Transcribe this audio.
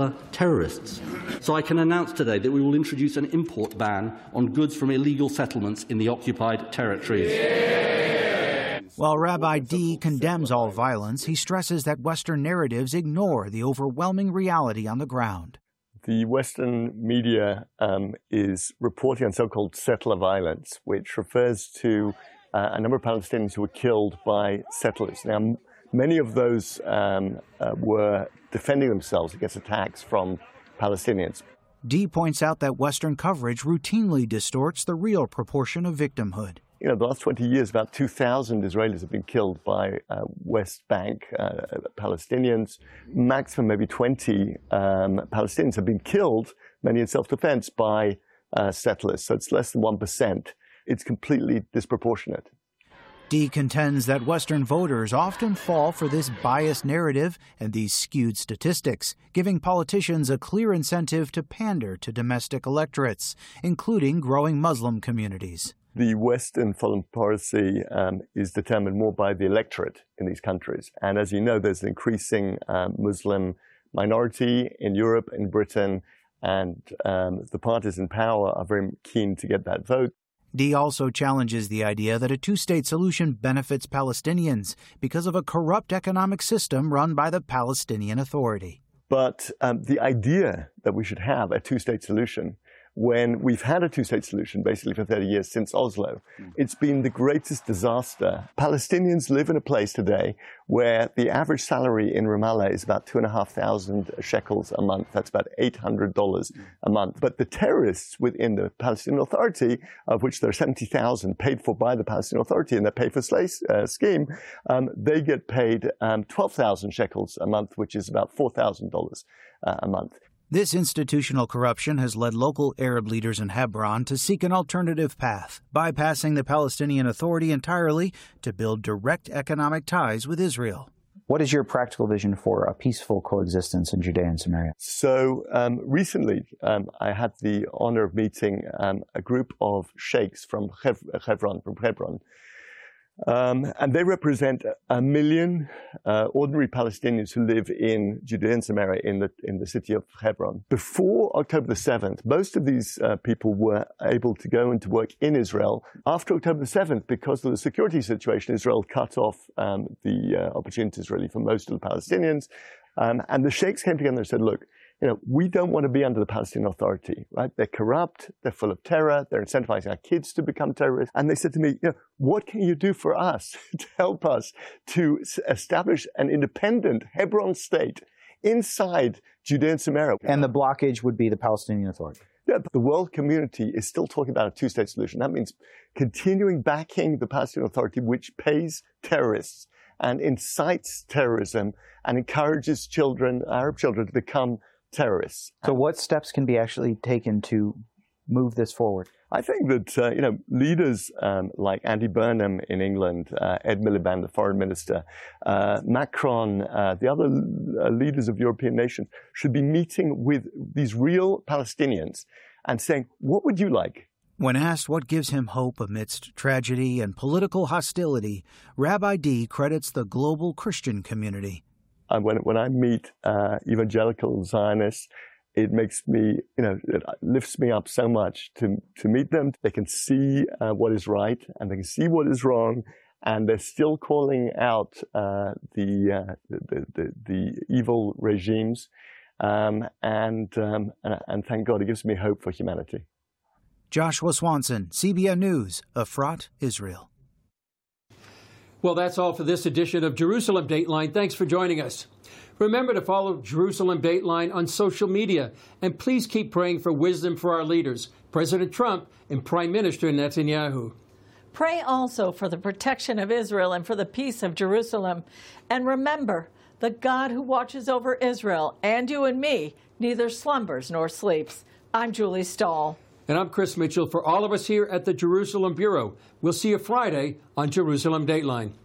terrorists. So I can announce today that we will introduce an import ban on goods from illegal settlements in the occupied territories. While Rabbi Dee condemns all violence, he stresses that Western narratives ignore the overwhelming reality on the ground. The Western media is reporting on so-called settler violence, which refers to a number of Palestinians who were killed by settlers. Now, many of those were defending themselves against attacks from Palestinians. Dee points out that Western coverage routinely distorts the real proportion of victimhood. You know, the last 20 years, about 2,000 Israelis have been killed by West Bank Palestinians. Maximum, maybe 20 Palestinians have been killed, many in self-defense, by settlers. So it's less than 1%. It's completely disproportionate. Dee contends that Western voters often fall for this biased narrative and these skewed statistics, giving politicians a clear incentive to pander to domestic electorates, including growing Muslim communities. The Western foreign policy is determined more by the electorate in these countries. And as you know, there's an increasing Muslim minority in Europe, in Britain, and the parties in power are very keen to get that vote. Dee also challenges the idea that a two-state solution benefits Palestinians because of a corrupt economic system run by the Palestinian Authority. But the idea that we should have a two-state solution, when we've had a two-state solution basically for 30 years since Oslo, it's been the greatest disaster. Palestinians live in a place today where the average salary in Ramallah is about 2,500 shekels a month. That's about $800 a month. But the terrorists within the Palestinian Authority, of which there are 70,000 paid for by the Palestinian Authority in their pay-for-slay scheme, they get paid 12,000 shekels a month, which is about $4,000 a month. This institutional corruption has led local Arab leaders in Hebron to seek an alternative path, bypassing the Palestinian Authority entirely to build direct economic ties with Israel. What is your practical vision for a peaceful coexistence in Judea and Samaria? So recently, I had the honor of meeting a group of sheikhs from Hebron. And they represent 1 million ordinary Palestinians who live in Judea and Samaria in the city of Hebron. Before October the 7th, most of these people were able to go and to work in Israel. After October the 7th, because of the security situation, Israel cut off the opportunities really for most of the Palestinians. And the sheikhs came together and said, look, you know, we don't want to be under the Palestinian Authority, right? They're corrupt, they're full of terror, they're incentivizing our kids to become terrorists. And they said to me, you know, what can you do for us to help us to establish an independent Hebron state inside Judea and Samaria? And the blockage would be the Palestinian Authority. Yeah, the world community is still talking about a two-state solution. That means continuing backing the Palestinian Authority, which pays terrorists and incites terrorism and encourages children, Arab children, to become terrorists. So what steps can be actually taken to move this forward? I think that, you know, leaders like Andy Burnham in England, Ed Miliband, the foreign minister, Macron, the other leaders of European nations should be meeting with these real Palestinians and saying, what would you like? When asked what gives him hope amidst tragedy and political hostility, Rabbi Dee credits the global Christian community. When I meet evangelical Zionists, it makes me, you know, it lifts me up so much to meet them. They can see what is right and they can see what is wrong, and they're still calling out the evil regimes. And thank God, it gives me hope for humanity. Joshua Swanson, CBN News, Efrat, Israel. Well, that's all for this edition of Jerusalem Dateline. Thanks for joining us. Remember to follow Jerusalem Dateline on social media, and please keep praying for wisdom for our leaders, President Trump and Prime Minister Netanyahu. Pray also for the protection of Israel and for the peace of Jerusalem. And remember, the God who watches over Israel and you and me neither slumbers nor sleeps. I'm Julie Stahl. And I'm Chris Mitchell. For all of us here at the Jerusalem Bureau, we'll see you Friday on Jerusalem Dateline.